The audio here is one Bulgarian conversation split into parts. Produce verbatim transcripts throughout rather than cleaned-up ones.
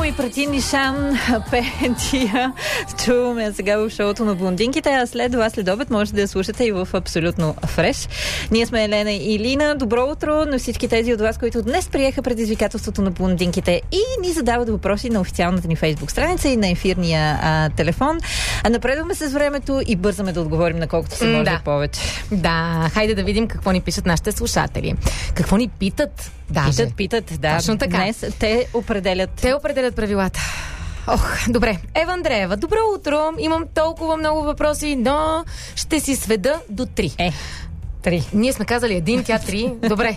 и прати Нишан Пентия. Чуваме сега в шоуто на блондинките, а след това след обед можете да слушате и в Абсолютно фреш. Ние сме Елена и Лина. Добро утро на всички тези от вас, които днес приеха предизвикателството на блондинките и ни задават въпроси на официалната ни фейсбук страница и на ефирния а, телефон. А напредваме с времето и бързаме да отговорим на колкото се може да. повече. Да, хайде да видим какво ни пишат нашите слушатели. Какво ни питат? Даже. Питат, питат, да. Точно така. Днес те определят. Те определят правилата. Ох, добре. Ева Андреева, добро утро. Имам толкова много въпроси, но ще си сведа до три. Е, три. Ние сме казали един, тя три. Добре.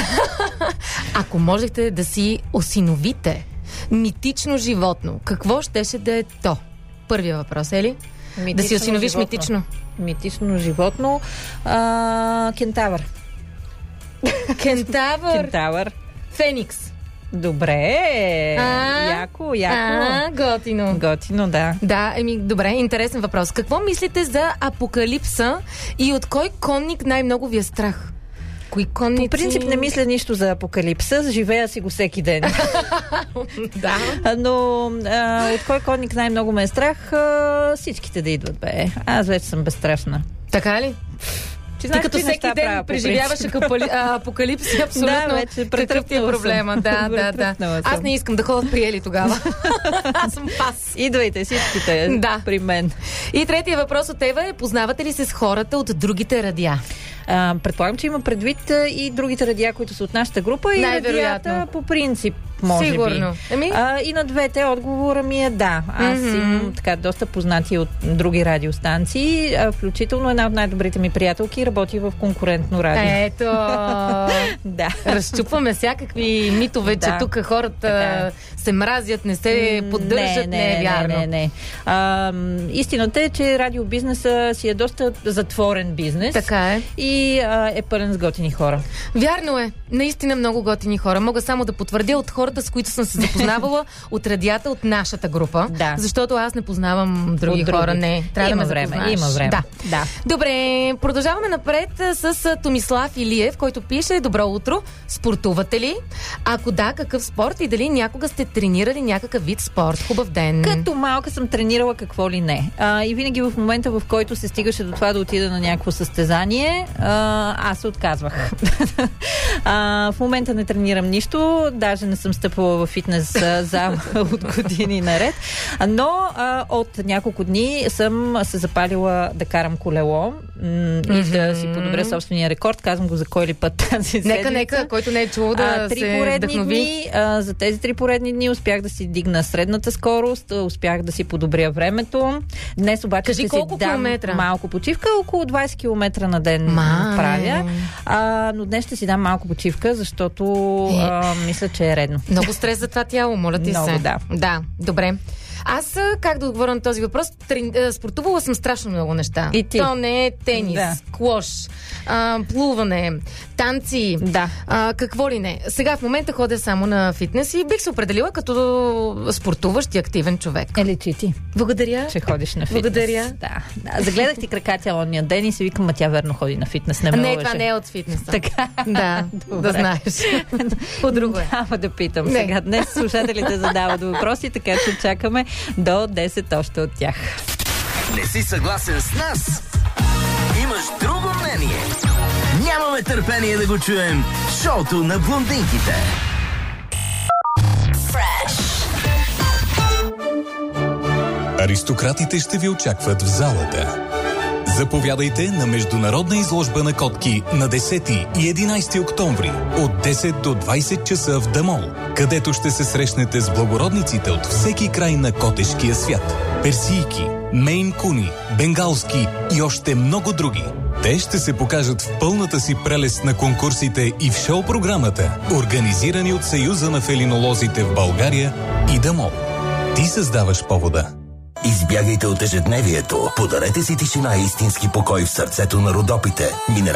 Ако можехте да си осиновите митично животно, какво щеше да е то? Първия въпрос, е ли? Митично да си осиновиш животно. митично. Митично животно. А, кентавър. Кентавър. Кентавър. Феникс. Добре. А, яко, яко. А, готино. Готино, да. Да, еми, добре, интересен въпрос. Какво мислите за апокалипса и от кой конник най-много ви е страх? Кои конници? По принцип не мисля нищо за апокалипса, живея си го всеки ден. Да. Но а, от кой конник най-много ме е страх? А, всичките да идват, бе. Аз вече съм безстрашна. Така ли? Ти, Ти като всеки ден преживяваш апокалипси, абсолютно. Да, вече какъв ти е проблема? Да, да, да. Аз не искам да ходя в приели тогава. Аз съм пас. Идвайте всичките да. При мен. И третия въпрос от Ева е: познавате ли се с хората от другите радиа? А, предполагам, че има предвид и другите радиа, които са от нашата група и радията по принцип, може Сигурно. би. Еми? А, и на двете отговора ми е да. Аз mm-hmm. имам така доста познати от други радиостанции, а, включително една от най-добрите ми приятелки работи в конкурентно радио. Ето! Да. Разчупваме всякакви митове, да. че тук хората така се мразят, не се поддържат, не, не, не е вярно. Не, не, не. А, истината е, че радиобизнеса си е доста затворен бизнес. Така е. И а, е пълен с готини хора. Вярно е. Наистина много готини хора. Мога само да потвърдя от хората, с които съм се запознавала от радията от нашата група. Да. Защото аз не познавам други, други хора. Не. Трябва има да ме време. запознаеш. Има време. Да. да. Добре, продължаваме напред с Томислав Илиев, който пише: добро утро. Спортувате ли? Ако да, какъв спорт и дали някога сте тренирали някакъв вид спорт? Хубав ден. Като малка съм тренирала какво ли не. А, и винаги в момента, в който се стигаше до това да отида на някакво състезание, а, аз се отказвах. а, в момента не тренирам нищо, даже не съм стъпвала в фитнес зала от години наред, но а, от няколко дни съм се запалила да карам колело м- mm-hmm. и да си подобря собствения рекорд. Казвам го за кой ли път тази седмица. Нека, нека, който не е чул да а, три се поредни вдъхнови. Дни, а, за тези три поредни дни успях да си дигна средната скорост, успях да си подобря времето. Днес обаче Кажи, ще колко си дам километра? Малко почивка, около двайсет километра на ден Май. правя. А, но днес ще си дам малко почивка, защото а, мисля, че е редно. Много стрес за това тяло, моля ти Много, се. да. Да, добре. Аз, как да отговоря на този въпрос, трен... спортувала съм страшно много неща. И ти. То не е тенис, Да. клош, а, плуване, танци, Да. а, какво ли не. Сега в момента ходя само на фитнес и бих се определила като спортуващ и активен човек. Е, личи ти, Благодаря. че ходиш на фитнес. Благодаря. Да, да. Загледах ти краката онния ден и си викам, ма тя верно ходи на фитнес. Не, ме Не, лъже. това не е от фитнеса. Така. Да, Добре. да знаеш. По-друго е. Няма да питам Не. сега. Днес слушателите задават въпроси, така че чакаме до десет още от тях. Не си съгласен с нас? Имаш друго мнение? Нямаме търпение да го чуем. Шоуто на блондинките. Аристократите ще ви очакват в залата. Заповядайте на международна изложба на котки на десети и единайсети октомври от десет до двайсет часа в Дамол, където ще се срещнете с благородниците от всеки край на котешкия свят. Персийки, мейн куни, бенгалски и още много други. Те ще се покажат в пълната си прелест на конкурсите и в шоу-програмата, организирани от Съюза на фелинолозите в България и Дамол. Ти създаваш повода. Избягайте от ежедневието. Подарете си тишина и истински покой в сърцето на Родопите. Минерал